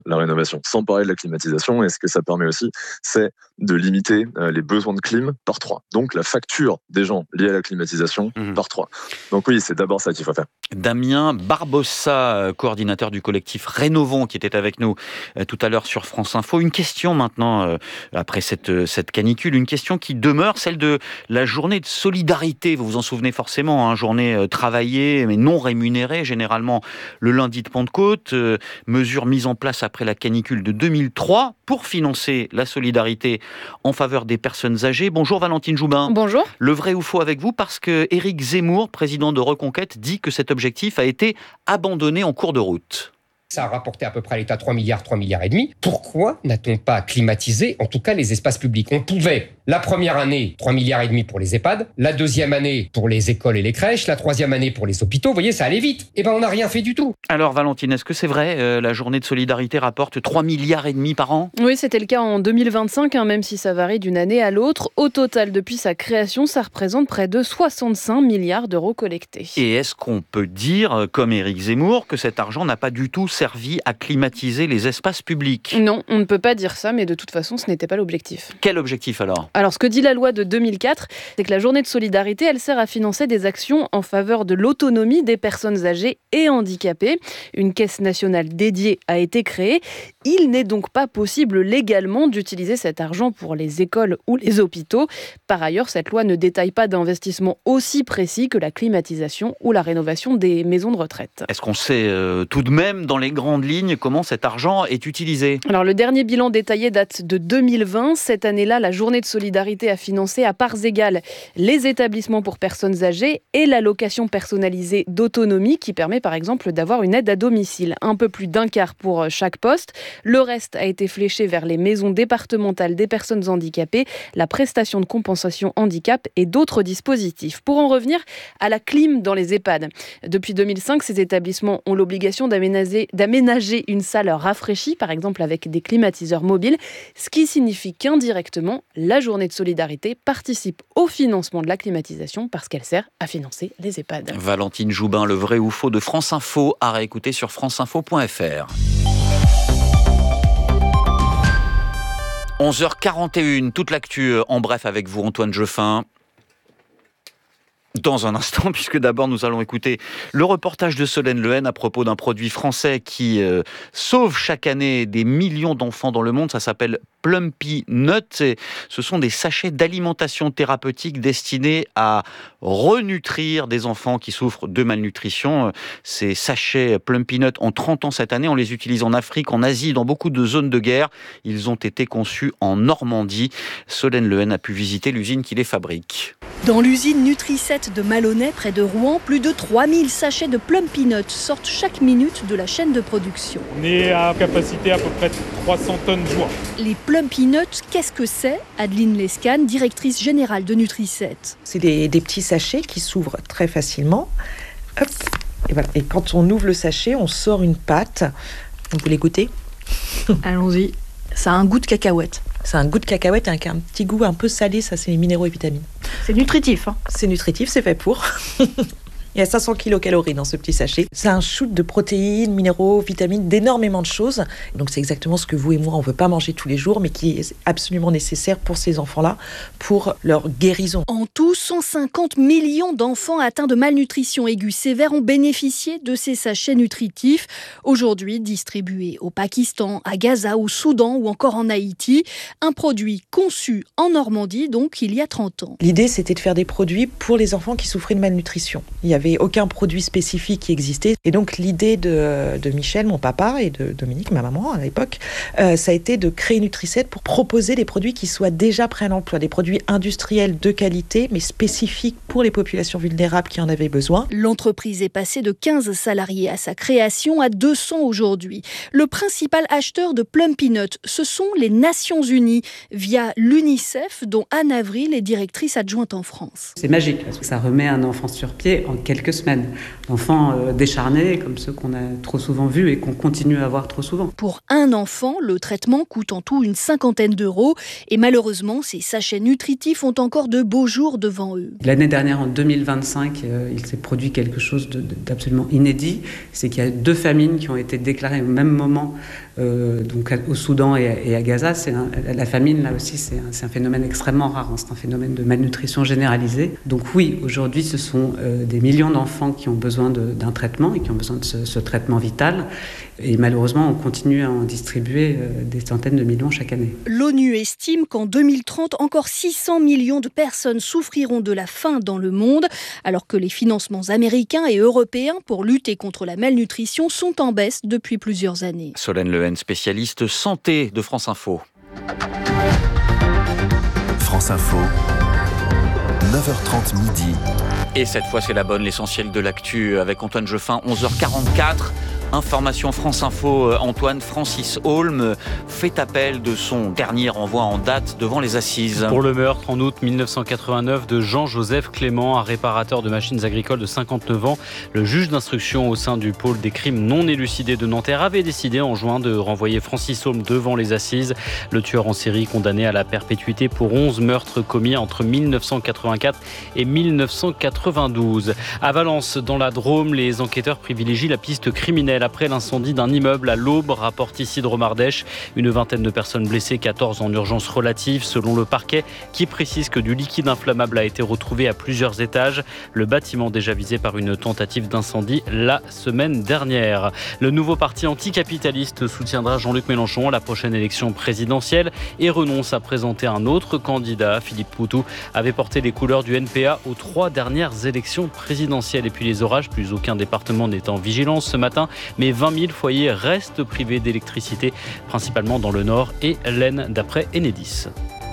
la rénovation. Sans parler de la climatisation, et ce que ça permet aussi, c'est de limiter les besoins de clim par 3. Donc la facture des gens liés à la climatisation par 3. Donc oui, c'est d'abord ça qu'il faut faire. Damien Barbossa, coordinateur du collectif Rénovons, qui était avec nous tout à l'heure sur France Info. Une question maintenant, après cette canicule, une question qui demeure, celle de la journée de solidarité. Vous vous en souvenez forcément, hein, journée travaillée mais non rémunérée, généralement le lundi de Pentecôte, mesure mise en place après la canicule de 2003 pour financer la solidarité en faveur des personnes âgées. Bonjour Valentine Joubin. Bonjour. Le vrai ou faux avec vous, parce que Éric Zemmour, président de Reconquête, dit que cet objectif a été abandonné en cours de route. Ça a rapporté à peu près à l'État 3 milliards et demi. Pourquoi n'a-t-on pas climatisé, en tout cas, les espaces publics ? On pouvait, la première année, 3 milliards et demi pour les EHPAD, la deuxième année pour les écoles et les crèches, la troisième année pour les hôpitaux. Vous voyez, ça allait vite. Eh ben, on n'a rien fait du tout. Alors, Valentine, est-ce que c'est vrai, la journée de solidarité rapporte 3 milliards et demi par an ? Oui, c'était le cas en 2025, même si ça varie d'une année à l'autre. Au total, depuis sa création, ça représente près de 65 milliards d'euros collectés. Et est-ce qu'on peut dire, comme Éric Zemmour, que cet argent n'a pas du tout servi à climatiser les espaces publics ? Non, on ne peut pas dire ça, mais de toute façon, ce n'était pas l'objectif. Quel objectif alors ? Alors, ce que dit la loi de 2004, c'est que la journée de solidarité, elle sert à financer des actions en faveur de l'autonomie des personnes âgées et handicapées. Une caisse nationale dédiée a été créée. Il n'est donc pas possible légalement d'utiliser cet argent pour les écoles ou les hôpitaux. Par ailleurs, cette loi ne détaille pas d'investissements aussi précis que la climatisation ou la rénovation des maisons de retraite. Est-ce qu'on sait tout de même, dans les grandes lignes, comment cet argent est utilisé ? Alors, le dernier bilan détaillé date de 2020. Cette année-là, la journée de solidarité a financé à parts égales les établissements pour personnes âgées et l'allocation personnalisée d'autonomie qui permet par exemple d'avoir une aide à domicile. Un peu plus d'un quart pour chaque poste. Le reste a été fléché vers les maisons départementales des personnes handicapées, la prestation de compensation handicap et d'autres dispositifs. Pour en revenir à la clim dans les EHPAD. Depuis 2005, ces établissements ont l'obligation d'aménager une salle rafraîchie, par exemple avec des climatiseurs mobiles, ce qui signifie qu'indirectement, la journée de solidarité participe au financement de la climatisation parce qu'elle sert à financer les EHPAD. Valentine Joubin, le vrai ou faux de France Info, à réécouter sur franceinfo.fr. 11h41, toute l'actu en bref avec vous, Antoine Jeuffin. Dans un instant, puisque d'abord nous allons écouter le reportage de Solène Lehen à propos d'un produit français qui sauve chaque année des millions d'enfants dans le monde. Ça s'appelle Plumpy Nut. Et ce sont des sachets d'alimentation thérapeutique destinés à renutrir des enfants qui souffrent de malnutrition. Ces sachets Plumpy Nut ont 30 ans cette année. On les utilise en Afrique, en Asie, dans beaucoup de zones de guerre. Ils ont été conçus en Normandie. Solène Lehen a pu visiter l'usine qui les fabrique. Dans l'usine Nutri7 de Malonnet, près de Rouen, plus de 3000 sachets de Plumpy Nut sortent chaque minute de la chaîne de production. On est à capacité à peu près de 300 tonnes jour. Les Plumpy Nut, qu'est-ce que c'est ? Adeline Lescane, directrice générale de Nutri7. C'est des petits sachets qui s'ouvrent très facilement. Hop, et voilà. Et quand on ouvre le sachet, on sort une pâte. Vous voulez goûter ? Allons-y. Ça a un goût de cacahuète. C'est un goût de cacahuète avec un petit goût un peu salé, ça c'est les minéraux et vitamines. C'est nutritif, hein ? C'est nutritif, c'est fait pour. Il y a 500 kilocalories dans ce petit sachet. C'est un shoot de protéines, minéraux, vitamines, d'énormément de choses. Donc c'est exactement ce que vous et moi, on ne veut pas manger tous les jours, mais qui est absolument nécessaire pour ces enfants-là, pour leur guérison. En tout, 150 millions d'enfants atteints de malnutrition aiguë sévère ont bénéficié de ces sachets nutritifs. Aujourd'hui, distribués au Pakistan, à Gaza, au Soudan ou encore en Haïti. Un produit conçu en Normandie, donc il y a 30 ans. L'idée, c'était de faire des produits pour les enfants qui souffraient de malnutrition. Il n'y avait aucun produit spécifique qui existait. Et donc, l'idée de Michel, mon papa, et de Dominique, ma maman, à l'époque, ça a été de créer Nutri7 pour proposer des produits qui soient déjà prêts à l'emploi, des produits industriels de qualité, mais spécifiques pour les populations vulnérables qui en avaient besoin. L'entreprise est passée de 15 salariés à sa création à 200 aujourd'hui. Le principal acheteur de Plumpy Nut, ce sont les Nations Unies, via l'UNICEF, dont Anne Avril est directrice adjointe en France. C'est magique, parce que ça remet un enfant sur pied en quelques semaines. D'enfants décharnés, comme ceux qu'on a trop souvent vus et qu'on continue à voir trop souvent. Pour un enfant, le traitement coûte en tout une 50aine d'euros. Et malheureusement, ces sachets nutritifs ont encore de beaux jours devant eux. L'année dernière, en 2025, il s'est produit quelque chose d'absolument inédit. C'est qu'il y a 2 famines qui ont été déclarées au même moment, donc au Soudan et à Gaza. La famine, là aussi, c'est un phénomène extrêmement rare. C'est un phénomène de malnutrition généralisée. Donc oui, aujourd'hui, ce sont des millions d'enfants qui ont besoin d'un traitement et qui ont besoin de ce traitement vital. Et malheureusement, on continue à en distribuer des centaines de millions chaque année. L'ONU estime qu'en 2030, encore 600 millions de personnes souffriront de la faim dans le monde, alors que les financements américains et européens pour lutter contre la malnutrition sont en baisse depuis plusieurs années. Solène Lehen, spécialiste santé de France Info. France Info, 9h30 midi. Et cette fois, c'est la bonne, l'essentiel de l'actu avec Antoine Jeuffin, 11h44. Information France Info, Antoine, Francis Holm fait appel de son dernier renvoi en date devant les assises. Pour le meurtre en août 1989 de Jean-Joseph Clément, un réparateur de machines agricoles de 59 ans, le juge d'instruction au sein du pôle des crimes non élucidés de Nanterre avait décidé en juin de renvoyer Francis Holm devant les assises. Le tueur en série condamné à la perpétuité pour 11 meurtres commis entre 1984 et 1992. À Valence, dans la Drôme, les enquêteurs privilégient la piste criminelle après l'incendie d'un immeuble à l'Aube, rapporte Isidre Romardèche. Une vingtaine de personnes blessées, 14 en urgence relative, selon le parquet, qui précise que du liquide inflammable a été retrouvé à plusieurs étages. Le bâtiment déjà visé par une tentative d'incendie la semaine dernière. Le nouveau parti anticapitaliste soutiendra Jean-Luc Mélenchon à la prochaine élection présidentielle et renonce à présenter un autre candidat. Philippe Poutou avait porté les couleurs du NPA aux 3 dernières élections présidentielles. Et puis les orages, plus aucun département n'est en vigilance ce matin. Mais 20 000 foyers restent privés d'électricité, principalement dans le Nord et l'Aisne, d'après Enedis.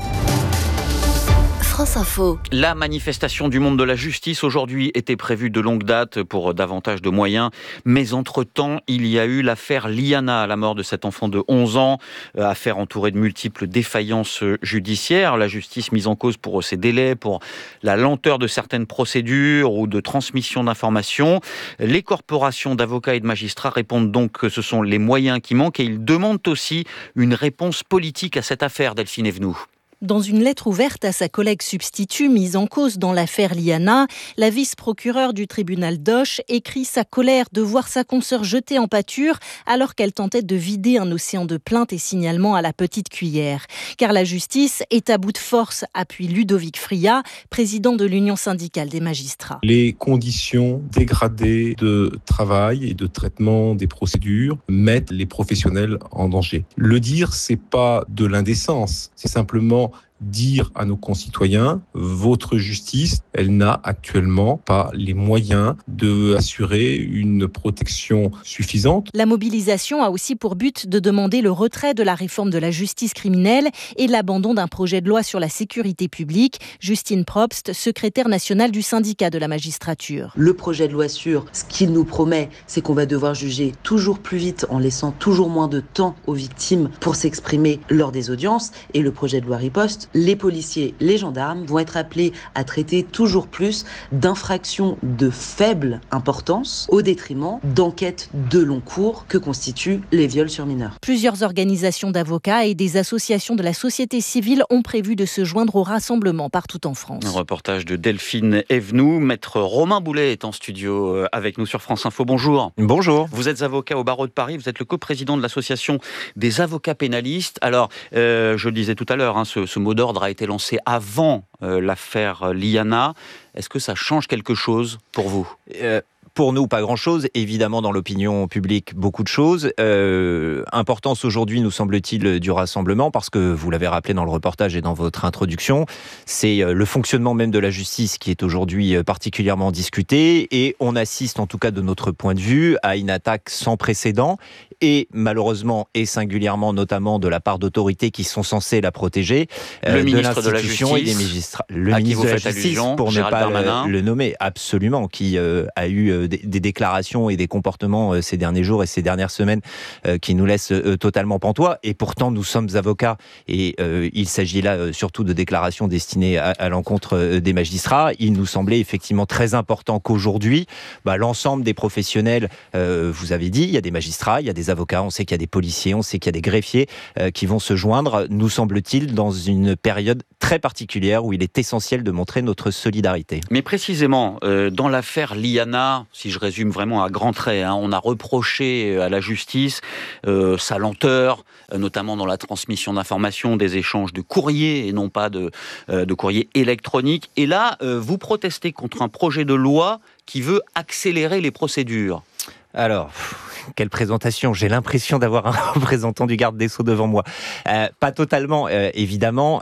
France Info. La manifestation du monde de la justice aujourd'hui était prévue de longue date pour davantage de moyens. Mais entre-temps, il y a eu l'affaire Liana, la mort de cet enfant de 11 ans. Affaire entourée de multiples défaillances judiciaires. La justice mise en cause pour ses délais, pour la lenteur de certaines procédures ou de transmission d'informations. Les corporations d'avocats et de magistrats répondent donc que ce sont les moyens qui manquent et ils demandent aussi une réponse politique à cette affaire, Delphine Evenou. Dans une lettre ouverte à sa collègue substitut mise en cause dans l'affaire Liana, la vice-procureure du tribunal d'Auch écrit sa colère de voir sa consoeur jetée en pâture alors qu'elle tentait de vider un océan de plaintes et signalements à la petite cuillère. Car la justice est à bout de force, appuie Ludovic Fria, président de l'Union syndicale des magistrats. Les conditions dégradées de travail et de traitement des procédures mettent les professionnels en danger. Le dire, c'est pas de l'indécence, c'est simplement dire à nos concitoyens, votre justice, elle n'a actuellement pas les moyens d'assurer une protection suffisante. La mobilisation a aussi pour but de demander le retrait de la réforme de la justice criminelle et l'abandon d'un projet de loi sur la sécurité publique. Justine Probst, secrétaire nationale du syndicat de la magistrature. Le projet de loi sur ce qu'il nous promet, c'est qu'on va devoir juger toujours plus vite en laissant toujours moins de temps aux victimes pour s'exprimer lors des audiences. Et le projet de loi riposte, les policiers, les gendarmes vont être appelés à traiter toujours plus d'infractions de faible importance au détriment d'enquêtes de long cours que constituent les viols sur mineurs. Plusieurs organisations d'avocats et des associations de la société civile ont prévu de se joindre au rassemblement partout en France. Un reportage de Delphine Evenou. Maître Romain Boulet est en studio avec nous sur France Info. Bonjour. Bonjour. Vous êtes avocat au barreau de Paris, vous êtes le coprésident de l'association des avocats pénalistes. Alors, je le disais tout à l'heure, ce mot d'ordre a été lancé avant l'affaire Liana. Est-ce que ça change quelque chose pour vous ? Pour nous, pas grand-chose. Évidemment, dans l'opinion publique, beaucoup de choses. Importance aujourd'hui, nous semble-t-il, du rassemblement, parce que, vous l'avez rappelé dans le reportage et dans votre introduction, c'est le fonctionnement même de la justice qui est aujourd'hui particulièrement discuté, et on assiste, en tout cas de notre point de vue, à une attaque sans précédent, et malheureusement et singulièrement notamment de la part d'autorités qui sont censées la protéger, le ministre de l'institution et des magistrats. Le ministre de la Justice, pour ne pas le nommer, absolument, qui a eu des déclarations et des comportements ces derniers jours et ces dernières semaines qui nous laissent totalement pantois. Et pourtant, nous sommes avocats et il s'agit là surtout de déclarations destinées à l'encontre des magistrats. Il nous semblait effectivement très important qu'aujourd'hui, l'ensemble des professionnels, vous avez dit, il y a des magistrats, il y a des avocats, on sait qu'il y a des policiers, on sait qu'il y a des greffiers qui vont se joindre, nous semble-t-il, dans une période très particulière où il est essentiel de montrer notre solidarité. Mais précisément, dans l'affaire Liana, si je résume vraiment à grands traits, on a reproché à la justice sa lenteur, notamment dans la transmission d'informations, des échanges de courriers et non pas de courriers électroniques. Et là, vous protestez contre un projet de loi qui veut accélérer les procédures. Alors, quelle présentation! J'ai l'impression d'avoir un représentant du garde des Sceaux devant moi. Pas totalement, évidemment.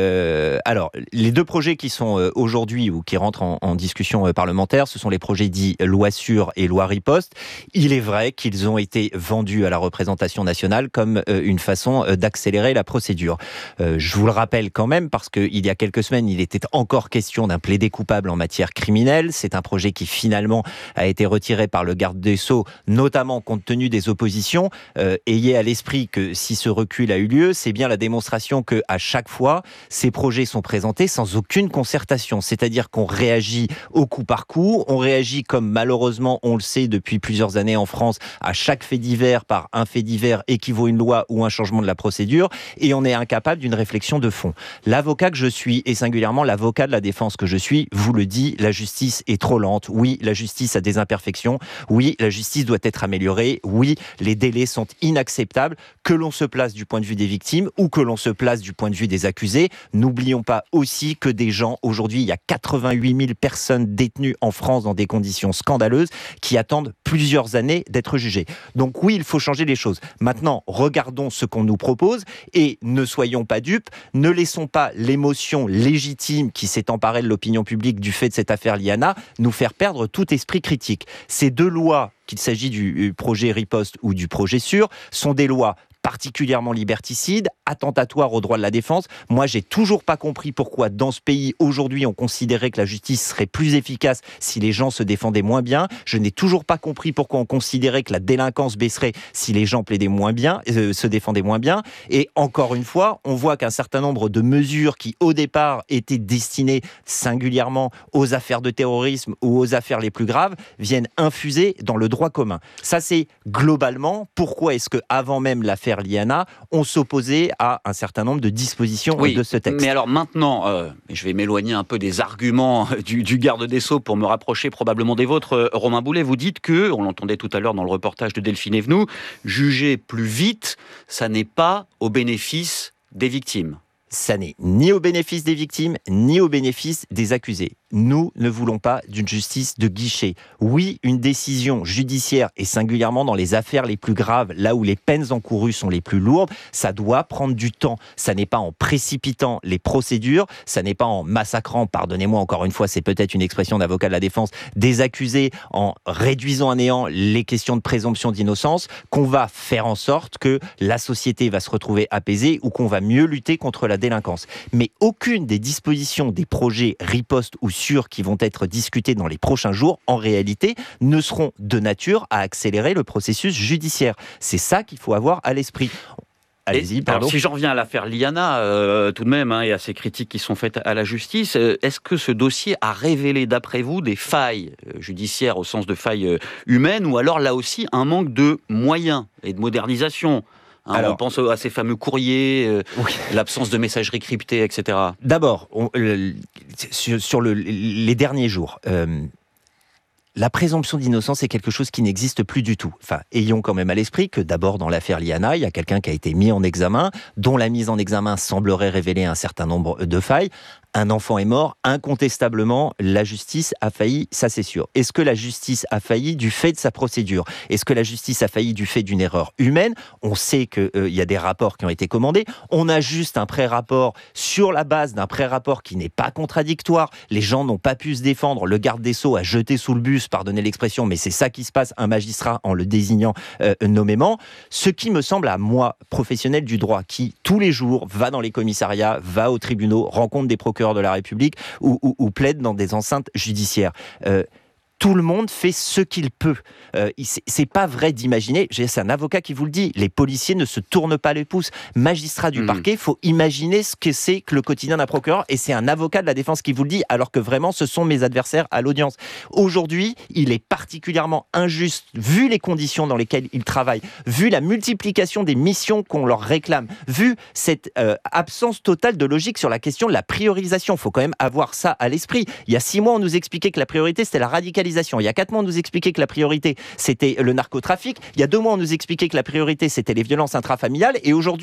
Alors, les deux projets qui sont aujourd'hui ou qui rentrent en discussion parlementaire, ce sont les projets dits loi Sûre et loi Riposte. Il est vrai qu'ils ont été vendus à la représentation nationale comme une façon d'accélérer la procédure. Je vous le rappelle quand même, parce qu'il y a quelques semaines, il était encore question d'un plaidé coupable en matière criminelle. C'est un projet qui finalement a été retiré par le garde des Sceaux, notamment compte tenu des oppositions. Ayez à l'esprit que si ce recul a eu lieu, c'est bien la démonstration qu'à chaque fois, ces projets sont présentés sans aucune concertation. C'est-à-dire qu'on réagit au coup par coup, on réagit comme malheureusement on le sait depuis plusieurs années en France, à chaque fait divers par un fait divers équivaut une loi ou un changement de la procédure, et on est incapable d'une réflexion de fond. L'avocat que je suis, et singulièrement l'avocat de la défense que je suis, vous le dit, la justice est trop lente. Oui, la justice a des imperfections. Oui, la justice doit être améliorée. Oui, les délais sont inacceptables, que l'on se place du point de vue des victimes ou que l'on se place du point de vue des accusés. N'oublions pas aussi que des gens, aujourd'hui, il y a 88 000 personnes détenues en France dans des conditions scandaleuses qui attendent plusieurs années d'être jugées. Donc oui, il faut changer les choses. Maintenant, regardons ce qu'on nous propose et ne soyons pas dupes, ne laissons pas l'émotion légitime qui s'est emparée de l'opinion publique du fait de cette affaire Liana nous faire perdre tout esprit critique. Ces deux lois, qu'il s'agit du projet Riposte ou du projet Sûre, sont des lois particulièrement liberticides, attentatoires aux droits de la défense. Moi, j'ai toujours pas compris pourquoi, dans ce pays, aujourd'hui, on considérait que la justice serait plus efficace si les gens se défendaient moins bien. Je n'ai toujours pas compris pourquoi on considérait que la délinquance baisserait si les gens plaidaient moins bien, se défendaient moins bien. Et encore une fois, on voit qu'un certain nombre de mesures qui, au départ, étaient destinées singulièrement aux affaires de terrorisme ou aux affaires les plus graves, viennent infuser dans le droit commun. Ça, c'est globalement pourquoi est-ce que, avant même l'affaire Liana, on s'opposait à un certain nombre de dispositions de ce texte. Mais alors maintenant, je vais m'éloigner un peu des arguments du garde des Sceaux pour me rapprocher probablement des vôtres. Romain Boulet, vous dites que, on l'entendait tout à l'heure dans le reportage de Delphine Evenou, juger plus vite, ça n'est pas au bénéfice des victimes. Ça n'est ni au bénéfice des victimes, ni au bénéfice des accusés. Nous ne voulons pas d'une justice de guichet. Oui, une décision judiciaire, et singulièrement dans les affaires les plus graves, là où les peines encourues sont les plus lourdes, ça doit prendre du temps. Ça n'est pas en précipitant les procédures, ça n'est pas en massacrant, pardonnez-moi encore une fois, c'est peut-être une expression d'avocat de la défense, des accusés, en réduisant à néant les questions de présomption d'innocence, qu'on va faire en sorte que la société va se retrouver apaisée ou qu'on va mieux lutter contre la délinquance. Mais aucune des dispositions des projets Riposte ou Sûre qui vont être discutés dans les prochains jours, en réalité, ne seront de nature à accélérer le processus judiciaire. C'est ça qu'il faut avoir à l'esprit. Allez-y, pardon. Alors, si j'en reviens à l'affaire Liana, tout de même, et à ces critiques qui sont faites à la justice, est-ce que ce dossier a révélé, d'après vous, des failles judiciaires au sens de failles humaines, ou alors, là aussi, un manque de moyens et de modernisation ? Alors, on pense à ces fameux courriers, l'absence de messagerie cryptée, etc. D'abord, sur les derniers jours, la présomption d'innocence est quelque chose qui n'existe plus du tout. Enfin, ayons quand même à l'esprit que d'abord dans l'affaire Liana, il y a quelqu'un qui a été mis en examen, dont la mise en examen semblerait révéler un certain nombre de failles. Un enfant est mort, incontestablement, la justice a failli, ça c'est sûr. Est-ce que la justice a failli du fait de sa procédure ? Est-ce que la justice a failli du fait d'une erreur humaine ? On sait qu'il y a des rapports qui ont été commandés. On a juste un pré-rapport sur la base d'un pré-rapport qui n'est pas contradictoire. Les gens n'ont pas pu se défendre. Le garde des Sceaux a jeté sous le bus, pardonnez l'expression, mais c'est ça qui se passe, un magistrat en le désignant nommément. Ce qui me semble à moi, professionnel du droit, qui tous les jours va dans les commissariats, va aux tribunaux, rencontre des procureurs de la République ou plaide dans des enceintes judiciaires. Tout le monde fait ce qu'il peut. C'est pas vrai d'imaginer, c'est un avocat qui vous le dit, les policiers ne se tournent pas les pouces. Magistrat du parquet, il faut imaginer ce que c'est que le quotidien d'un procureur, et c'est un avocat de la défense qui vous le dit, alors que vraiment ce sont mes adversaires à l'audience. Aujourd'hui, il est particulièrement injuste, vu les conditions dans lesquelles ils travaillent, vu la multiplication des missions qu'on leur réclame, vu cette absence totale de logique sur la question de la priorisation. Il faut quand même avoir ça à l'esprit. Il y a 6 mois, on nous expliquait que la priorité, c'était la radicalisation. Il y a 4 mois, on nous expliquait que la priorité, c'était le narcotrafic. Il y a 2 mois, on nous expliquait que la priorité, c'était les violences intrafamiliales. Et aujourd'hui,